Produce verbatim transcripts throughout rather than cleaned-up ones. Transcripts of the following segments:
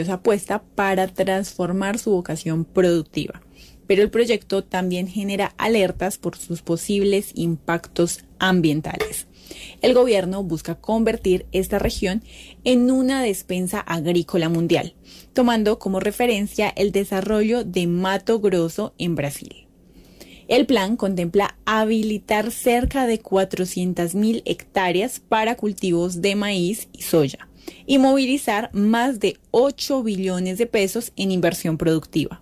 empresa apuesta para transformar su vocación productiva. Pero el proyecto también genera alertas por sus posibles impactos ambientales. El gobierno busca convertir esta región en una despensa agrícola mundial, tomando como referencia el desarrollo de Mato Grosso en Brasil. El plan contempla habilitar cerca de cuatrocientas mil hectáreas para cultivos de maíz y soya y movilizar más de ocho billones de pesos en inversión productiva.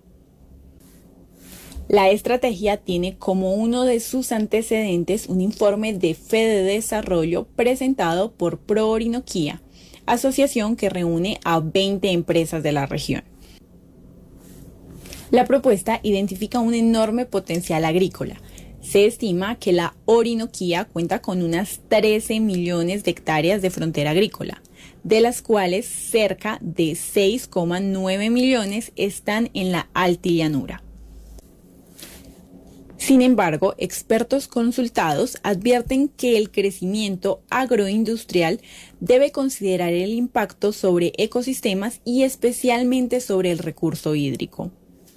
La estrategia tiene como uno de sus antecedentes un informe de Fede Desarrollo presentado por ProOrinoquía, asociación que reúne a veinte empresas de la región. La propuesta identifica un enorme potencial agrícola. Se estima que la Orinoquía cuenta con unas trece millones de hectáreas de frontera agrícola, de las cuales cerca de seis coma nueve millones están en la altillanura. Sin embargo, expertos consultados advierten que el crecimiento agroindustrial debe considerar el impacto sobre ecosistemas y especialmente sobre el recurso hídrico.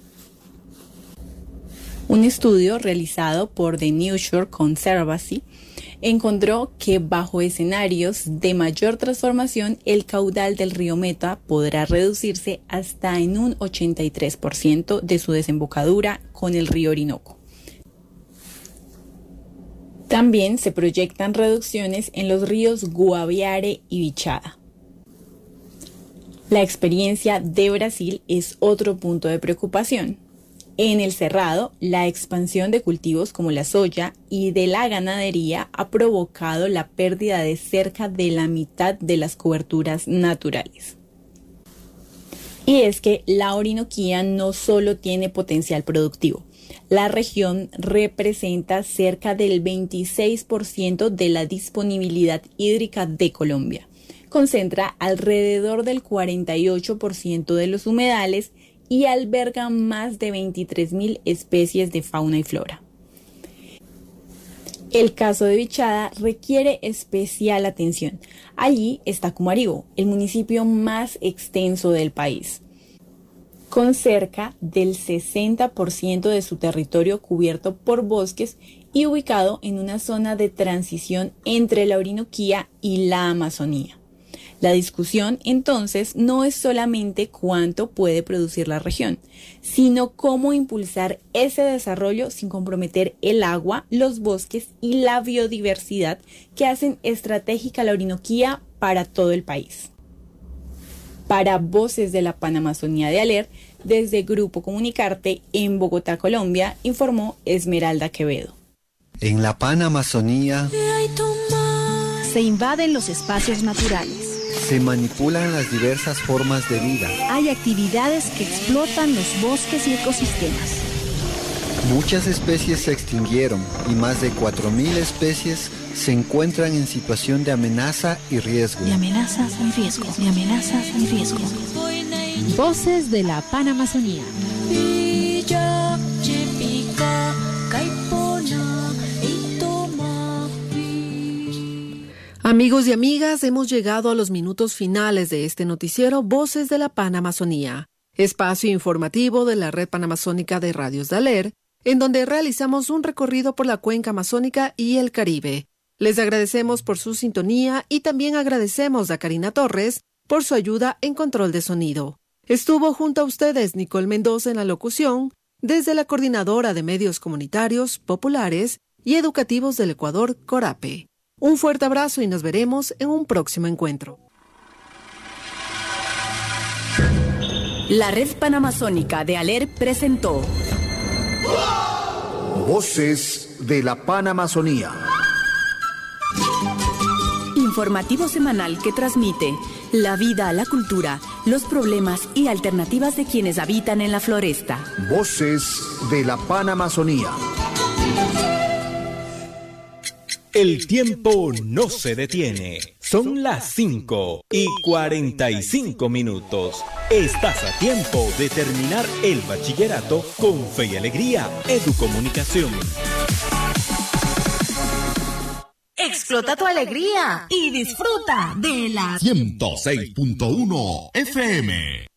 Un estudio realizado por The New Shore Conservancy encontró que bajo escenarios de mayor transformación, el caudal del río Meta podrá reducirse hasta en un ochenta y tres por ciento de su desembocadura con el río Orinoco. También se proyectan reducciones en los ríos Guaviare y Vichada. La experiencia de Brasil es otro punto de preocupación. En el Cerrado, la expansión de cultivos como la soya y de la ganadería ha provocado la pérdida de cerca de la mitad de las coberturas naturales. Y es que la Orinoquía no solo tiene potencial productivo. La región representa cerca del veintiséis por ciento de la disponibilidad hídrica de Colombia. Concentra alrededor del cuarenta y ocho por ciento de los humedales y alberga más de veintitrés mil especies de fauna y flora. El caso de Vichada requiere especial atención. Allí está Cumaribo, el municipio más extenso del país, con cerca del sesenta por ciento de su territorio cubierto por bosques y ubicado en una zona de transición entre la Orinoquía y la Amazonía. La discusión, entonces, no es solamente cuánto puede producir la región, sino cómo impulsar ese desarrollo sin comprometer el agua, los bosques y la biodiversidad que hacen estratégica la Orinoquía para todo el país. Para Voces de la Panamazonía de ALER, desde Grupo Comunicarte en Bogotá, Colombia, informó Esmeralda Quevedo. En la Panamazonía se invaden los espacios naturales. Se manipulan las diversas formas de vida. Hay actividades que explotan los bosques y ecosistemas. Muchas especies se extinguieron y más de cuatro mil especies se encuentran en situación de amenaza y riesgo. De amenazas y riesgo. De amenazas y riesgo. Voces de la Panamazonía. Amigos y amigas, hemos llegado a los minutos finales de este noticiero Voces de la Panamazonía, espacio informativo de la Red Panamazónica de Radios de ALER, en donde realizamos un recorrido por la cuenca amazónica y el Caribe. Les agradecemos por su sintonía y también agradecemos a Karina Torres por su ayuda en control de sonido. Estuvo junto a ustedes Nicole Mendoza en la locución, desde la Coordinadora de Medios Comunitarios, Populares y Educativos del Ecuador, CORAPE. Un fuerte abrazo y nos veremos en un próximo encuentro. La Red Panamazónica de ALER presentó Voces de la Panamazonía. Informativo semanal que transmite la vida, la cultura, los problemas y alternativas de quienes habitan en la floresta. Voces de la Panamazonía. El tiempo no se detiene. Son las cinco y cuarenta y cinco minutos. Estás a tiempo de terminar el bachillerato con fe y alegría. Educomunicación. Explota tu alegría y disfruta de la ciento seis punto uno F M.